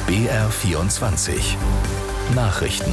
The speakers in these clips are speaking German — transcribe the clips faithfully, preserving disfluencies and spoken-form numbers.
B R vierundzwanzig Nachrichten.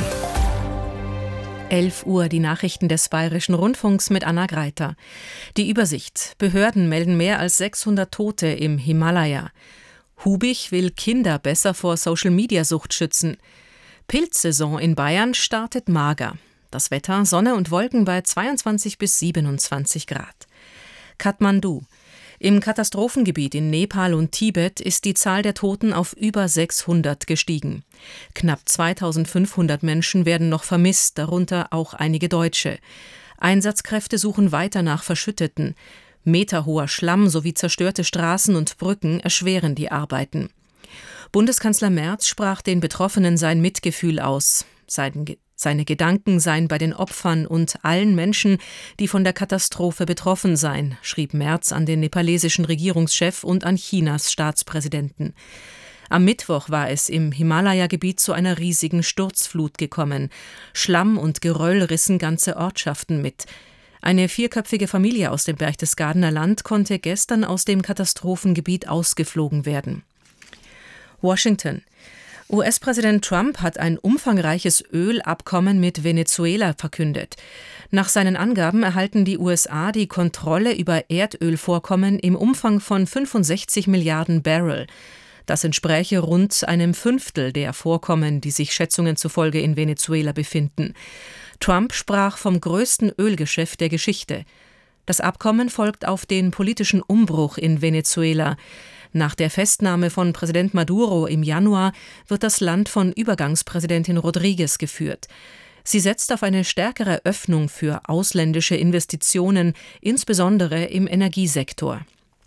elf Uhr, die Nachrichten des Bayerischen Rundfunks mit Anna Greiter. Die Übersicht. Behörden melden mehr als sechshundert Tote im Himalaya. Hubich will Kinder besser vor Social-Media-Sucht schützen. Pilzsaison in Bayern startet mager. Das Wetter: Sonne und Wolken bei zweiundzwanzig bis siebenundzwanzig Grad. Kathmandu. Im Katastrophengebiet in Nepal und Tibet ist die Zahl der Toten auf über sechshundert gestiegen. Knapp zweitausendfünfhundert Menschen werden noch vermisst, darunter auch einige Deutsche. Einsatzkräfte suchen weiter nach Verschütteten. Meterhoher Schlamm sowie zerstörte Straßen und Brücken erschweren die Arbeiten. Bundeskanzler Merz sprach den Betroffenen sein Mitgefühl aus. Sein Seine Gedanken seien bei den Opfern und allen Menschen, die von der Katastrophe betroffen seien, schrieb Merz an den nepalesischen Regierungschef und an Chinas Staatspräsidenten. Am Mittwoch war es im Himalaya-Gebiet zu einer riesigen Sturzflut gekommen. Schlamm und Geröll rissen ganze Ortschaften mit. Eine vierköpfige Familie aus dem Berchtesgadener Land konnte gestern aus dem Katastrophengebiet ausgeflogen werden. Washington. U S-Präsident Trump hat ein umfangreiches Ölabkommen mit Venezuela verkündet. Nach seinen Angaben erhalten die U S A die Kontrolle über Erdölvorkommen im Umfang von fünfundsechzig Milliarden Barrel. Das entspräche rund einem Fünftel der Vorkommen, die sich Schätzungen zufolge in Venezuela befinden. Trump sprach vom größten Ölgeschäft der Geschichte. Das Abkommen folgt auf den politischen Umbruch in Venezuela. Nach der Festnahme von Präsident Maduro im Januar wird das Land von Übergangspräsidentin Rodriguez geführt. Sie setzt auf eine stärkere Öffnung für ausländische Investitionen, insbesondere im Energiesektor.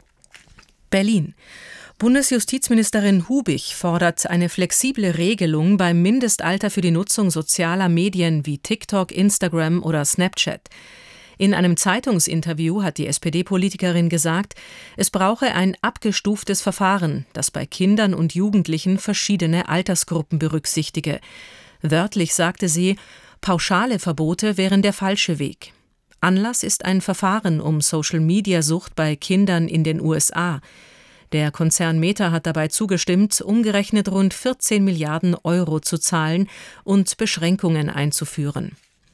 Berlin. Bundesjustizministerin Hubich fordert eine flexible Regelung beim Mindestalter für die Nutzung sozialer Medien wie TikTok, Instagram oder Snapchat. In einem Zeitungsinterview hat die S P D-Politikerin gesagt, es brauche ein abgestuftes Verfahren, das bei Kindern und Jugendlichen verschiedene Altersgruppen berücksichtige. Wörtlich sagte sie, pauschale Verbote wären der falsche Weg. Anlass ist ein Verfahren um Social-Media-Sucht bei Kindern in den U S A. Der Konzern Meta hat dabei zugestimmt, umgerechnet rund vierzehn Milliarden Euro zu zahlen und Beschränkungen einzuführen.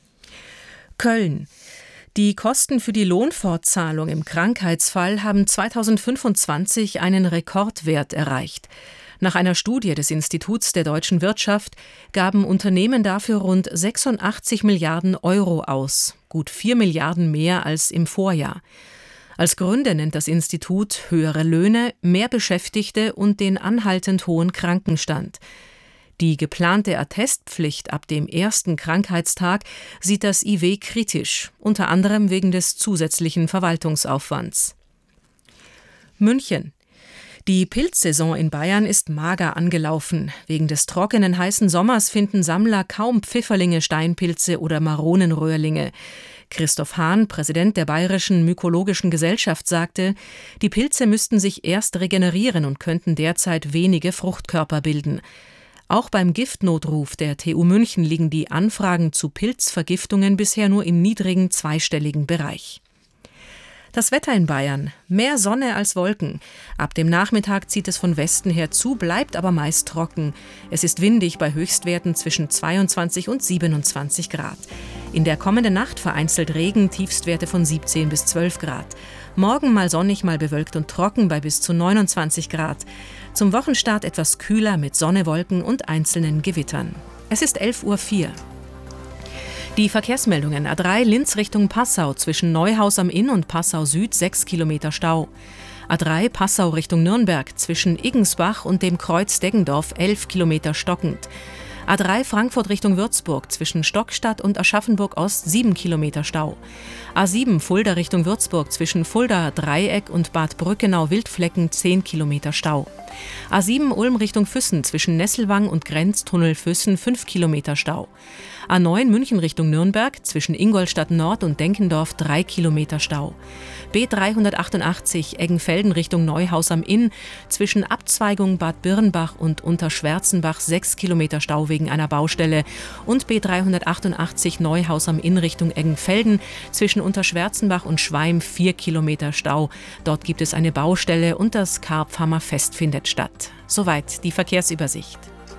Köln. Die Kosten für die Lohnfortzahlung im Krankheitsfall haben zweitausendfünfundzwanzig einen Rekordwert erreicht. Nach einer Studie des Instituts der deutschen Wirtschaft gaben Unternehmen dafür rund sechsundachtzig Milliarden Euro aus, gut vier Milliarden mehr als im Vorjahr. Als Gründe nennt das Institut höhere Löhne, mehr Beschäftigte und den anhaltend hohen Krankenstand. Die geplante Attestpflicht ab dem ersten Krankheitstag sieht das I W kritisch, unter anderem wegen des zusätzlichen Verwaltungsaufwands. München. Die Pilzsaison in Bayern ist mager angelaufen. Wegen des trockenen, heißen Sommers finden Sammler kaum Pfifferlinge, Steinpilze oder Maronenröhrlinge. Christoph Hahn, Präsident der Bayerischen Mykologischen Gesellschaft, sagte, die Pilze müssten sich erst regenerieren und könnten derzeit wenige Fruchtkörper bilden. Auch beim Giftnotruf der T U München liegen die Anfragen zu Pilzvergiftungen bisher nur im niedrigen zweistelligen Bereich. Das Wetter in Bayern: mehr Sonne als Wolken. Ab dem Nachmittag zieht es von Westen her zu, bleibt aber meist trocken. Es ist windig bei Höchstwerten zwischen zweiundzwanzig und siebenundzwanzig Grad. In der kommenden Nacht vereinzelt Regen, Tiefstwerte von siebzehn bis zwölf Grad. Morgen mal sonnig, mal bewölkt und trocken bei bis zu neunundzwanzig Grad. Zum Wochenstart etwas kühler mit Sonne, Wolken und einzelnen Gewittern. Es ist elf Uhr vier. Die Verkehrsmeldungen: A drei Linz Richtung Passau zwischen Neuhaus am Inn und Passau Süd sechs Kilometer Stau. A drei Passau Richtung Nürnberg zwischen Iggensbach und dem Kreuz Deggendorf elf Kilometer stockend. A drei Frankfurt Richtung Würzburg zwischen Stockstadt und Aschaffenburg Ost sieben Kilometer Stau. A sieben Fulda Richtung Würzburg zwischen Fulda Dreieck und Bad Brückenau-Wildflecken zehn Kilometer Stau. A sieben Ulm Richtung Füssen zwischen Nesselwang und Grenztunnel Füssen fünf Kilometer Stau. A neun München Richtung Nürnberg zwischen Ingolstadt Nord und Denkendorf drei Kilometer Stau. B dreihundertachtundachtzig Eggenfelden Richtung Neuhaus am Inn zwischen Abzweigung Bad Birnbach und Unterschwärzenbach sechs Kilometer Stau wegen einer Baustelle und B dreihundertachtundachtzig Neuhaus am Inn Richtung Eggenfelden zwischen Unterschwärzenbach und Schweim vier Kilometer Stau. Dort gibt es eine Baustelle und das Karpfhammer Fest findet statt. Soweit die Verkehrsübersicht.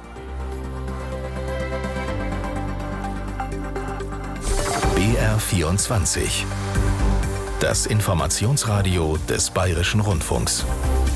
B R vierundzwanzig. Das Informationsradio des Bayerischen Rundfunks.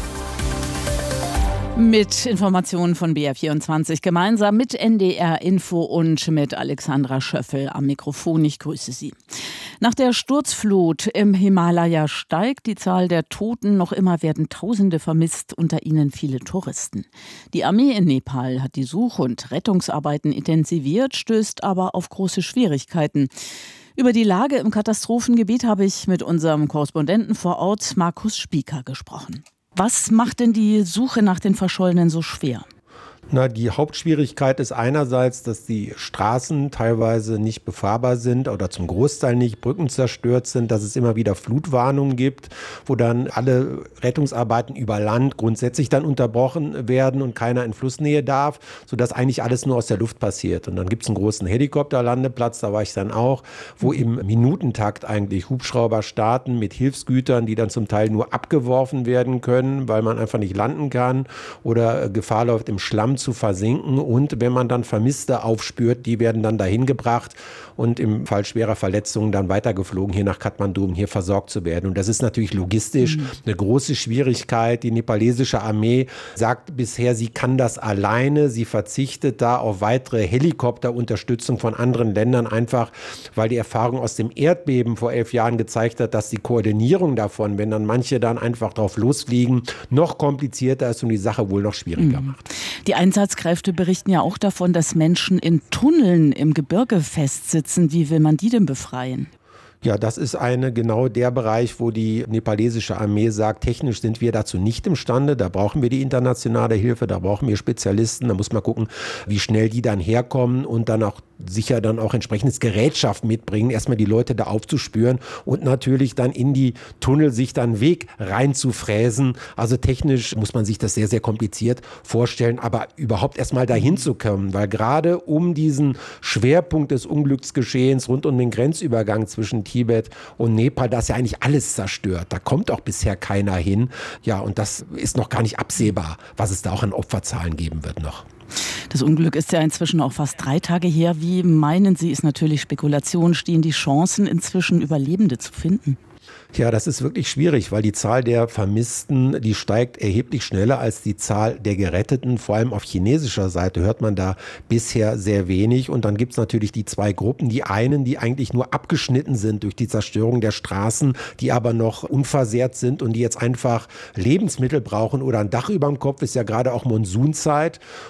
Mit Informationen von B R vierundzwanzig gemeinsam mit N D R Info und mit Alexandra Schöffel am Mikrofon. Ich grüße Sie. Nach der Sturzflut im Himalaya steigt die Zahl der Toten. Noch immer werden Tausende vermisst, unter ihnen viele Touristen. Die Armee in Nepal hat die Such- und Rettungsarbeiten intensiviert, stößt aber auf große Schwierigkeiten. Über die Lage im Katastrophengebiet habe ich mit unserem Korrespondenten vor Ort, Markus Spieker, gesprochen. Was macht denn die Suche nach den Verschollenen so schwer? Na, die Hauptschwierigkeit ist einerseits, dass die Straßen teilweise nicht befahrbar sind oder zum Großteil nicht, Brücken zerstört sind, dass es immer wieder Flutwarnungen gibt, wo dann alle Rettungsarbeiten über Land grundsätzlich dann unterbrochen werden und keiner in Flussnähe darf, sodass eigentlich alles nur aus der Luft passiert. Und dann gibt es einen großen Helikopterlandeplatz, da war ich dann auch, wo im Minutentakt eigentlich Hubschrauber starten mit Hilfsgütern, die dann zum Teil nur abgeworfen werden können, weil man einfach nicht landen kann oder Gefahr läuft, im Schlamm zu versinken, und wenn man dann Vermisste aufspürt, die werden dann dahin gebracht und im Fall schwerer Verletzungen dann weitergeflogen hier nach Kathmandu, um hier versorgt zu werden. Und das ist natürlich logistisch mhm. eine große Schwierigkeit. Die nepalesische Armee sagt bisher, sie kann das alleine. Sie verzichtet da auf weitere Helikopterunterstützung von anderen Ländern, einfach weil die Erfahrung aus dem Erdbeben vor elf Jahren gezeigt hat, dass die Koordinierung davon, wenn dann manche dann einfach drauf losfliegen, noch komplizierter ist und die Sache wohl noch schwieriger mhm. macht. Die Einsatzkräfte berichten ja auch davon, dass Menschen in Tunneln im Gebirge festsitzen. Wie will man die denn befreien? Ja, das ist eine genau der Bereich, wo die nepalesische Armee sagt, technisch sind wir dazu nicht imstande, da brauchen wir die internationale Hilfe, da brauchen wir Spezialisten, da muss man gucken, wie schnell die dann herkommen und dann auch sicher dann auch entsprechendes Gerätschaft mitbringen, erstmal die Leute da aufzuspüren und natürlich dann in die Tunnel sich dann Weg reinzufräsen. Also technisch muss man sich das sehr, sehr kompliziert vorstellen, aber überhaupt erstmal dahin zu kommen, weil gerade um diesen Schwerpunkt des Unglücksgeschehens rund um den Grenzübergang zwischen Tibet und Nepal, das ja eigentlich alles zerstört. Da kommt auch bisher keiner hin. Ja, und das ist noch gar nicht absehbar, was es da auch an Opferzahlen geben wird noch. Das Unglück ist ja inzwischen auch fast drei Tage her. Wie meinen Sie, ist natürlich Spekulation, stehen die Chancen inzwischen Überlebende zu finden? Ja, das ist wirklich schwierig, weil die Zahl der Vermissten, die steigt erheblich schneller als die Zahl der Geretteten. Vor allem auf chinesischer Seite hört man da bisher sehr wenig. Und dann gibt es natürlich die zwei Gruppen. Die einen, die eigentlich nur abgeschnitten sind durch die Zerstörung der Straßen, die aber noch unversehrt sind und die jetzt einfach Lebensmittel brauchen oder ein Dach über dem Kopf, ist ja gerade auch Monsunzeit.